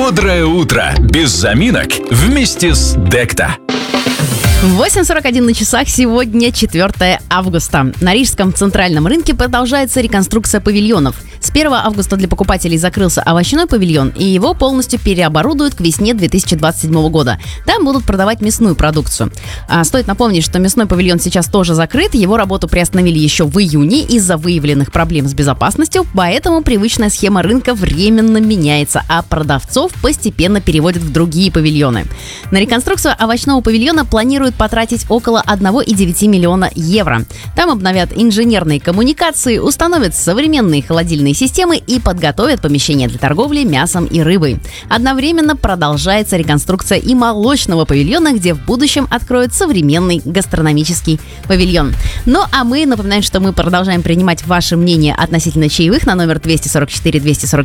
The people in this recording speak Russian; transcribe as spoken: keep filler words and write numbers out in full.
Бодрое утро без заминок вместе с Декта. восемь сорок один на часах, сегодня четвёртое августа. На Рижском центральном рынке продолжается реконструкция павильонов. С первого августа для покупателей закрылся овощной павильон, и его полностью переоборудуют к весне две тысячи двадцать седьмого года. Там будут продавать мясную продукцию. А стоит напомнить, что мясной павильон сейчас тоже закрыт, его работу приостановили еще в июне из-за выявленных проблем с безопасностью, поэтому привычная схема рынка временно меняется, а продавцов постепенно переводят в другие павильоны. На реконструкцию овощного павильона планируют потратить около одного целых девяти десятых миллиона евро. Там обновят инженерные коммуникации, установят современные холодильные системы и подготовят помещения для торговли мясом и рыбой. Одновременно продолжается реконструкция и молочного павильона, где в будущем откроют современный гастрономический павильон. Ну а мы напоминаем, что мы продолжаем принимать ваше мнение относительно чаевых на номер два сорок четыре двести сорок